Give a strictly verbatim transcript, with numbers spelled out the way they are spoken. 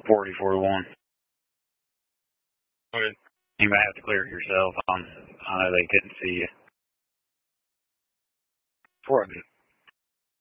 forty-four to one. Okay. You might have to clear it yourself. Um, I know they couldn't see you. Four hundred.